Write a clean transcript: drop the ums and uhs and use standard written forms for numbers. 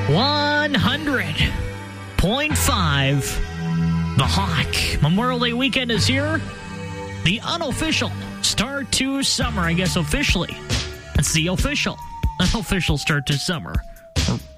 100.5. The Hawk. Memorial Day weekend is here. The unofficial start to summer, I guess officially. That's the official. Unofficial start to summer.